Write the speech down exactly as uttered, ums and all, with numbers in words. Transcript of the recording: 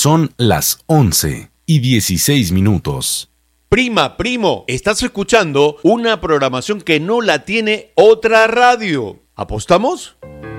Son las once y dieciséis minutos. Prima, primo, estás escuchando una programación que no la tiene otra radio. ¿Apostamos?